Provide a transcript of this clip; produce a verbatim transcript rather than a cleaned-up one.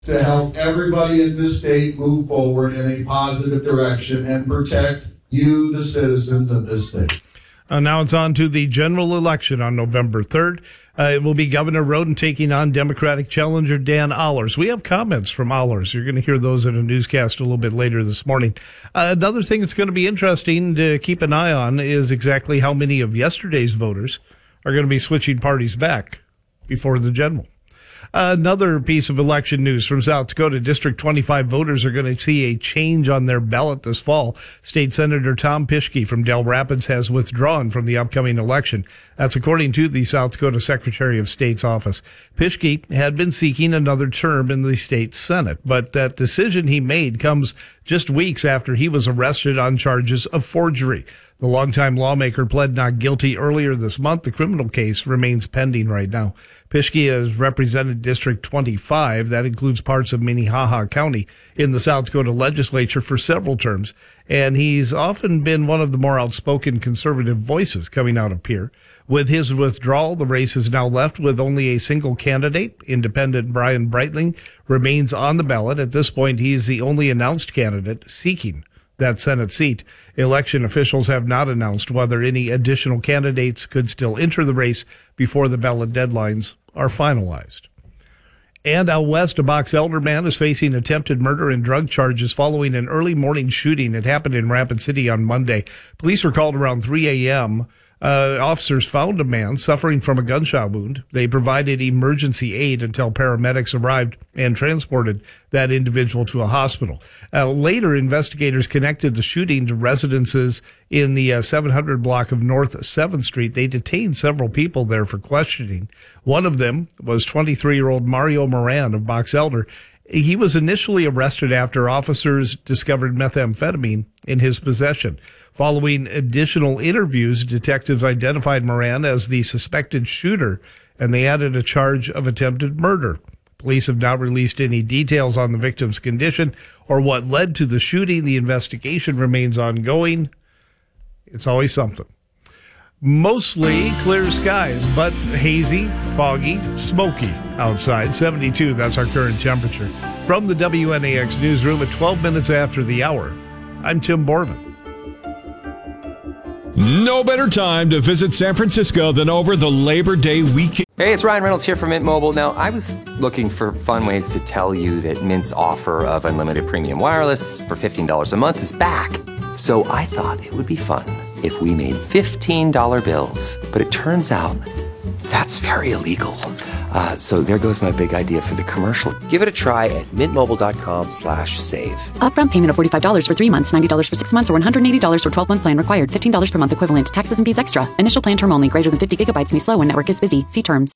to help everybody in this state move forward in a positive direction and protect you, the citizens of this state. Uh, now it's on to the general election on November third. Uh, it will be Governor Roden taking on Democratic challenger Dan Allers. We have comments from Allers. You're going to hear those in a newscast a little bit later this morning. Uh, another thing that's going to be interesting to keep an eye on is exactly how many of yesterday's voters are going to be switching parties back before the general. Another piece of election news from South Dakota. District twenty-five voters are going to see a change on their ballot this fall. State Senator Tom Pischke from Dell Rapids has withdrawn from the upcoming election. That's according to the South Dakota Secretary of State's office. Pischke had been seeking another term in the state Senate, but that decision he made comes just weeks after he was arrested on charges of forgery. The longtime lawmaker pled not guilty earlier this month. The criminal case remains pending right now. Pischke has represented District twenty-five, that includes parts of Minnehaha County, in the South Dakota legislature for several terms, and he's often been one of the more outspoken conservative voices coming out of Pierre. With his withdrawal, the race is now left with only a single candidate. Independent Brian Breitling remains on the ballot. At this point, he is the only announced candidate seeking that Senate seat. Election officials have not announced whether any additional candidates could still enter the race before the ballot deadlines are finalized. And out west, a Box Elder man is facing attempted murder and drug charges following an early morning shooting. It happened in Rapid City on Monday. Police were called around three a.m. Uh, officers found a man suffering from a gunshot wound. They provided emergency aid until paramedics arrived and transported that individual to a hospital. Uh, later, investigators connected the shooting to residences in the uh, seven hundred block of North seventh Street. They detained several people there for questioning. One of them was twenty-three-year-old Mario Moran of Box Elder. He was initially arrested after officers discovered methamphetamine in his possession. Following additional interviews, detectives identified Moran as the suspected shooter, and they added a charge of attempted murder. Police have not released any details on the victim's condition or what led to the shooting. The investigation remains ongoing. It's always something. Mostly clear skies, but hazy, foggy, smoky outside. seventy-two, that's our current temperature. From the W N A X newsroom at twelve minutes after the hour, I'm Tim Borman. No better time to visit San Francisco than over the Labor Day weekend. Hey, it's Ryan Reynolds here from Mint Mobile. Now, I was looking for fun ways to tell you that Mint's offer of unlimited premium wireless for fifteen dollars a month is back. So I thought it would be fun if we made fifteen dollar bills. But it turns out that's very illegal. Uh, so there goes my big idea for the commercial. Give it a try at mintmobile.com slash save. Upfront payment of forty-five dollars for three months, ninety dollars for six months, or one hundred eighty dollars for twelve-month plan required. fifteen dollars per month equivalent. Taxes and fees extra. Initial plan term only. Greater than fifty gigabytes may slow when network is busy. See terms.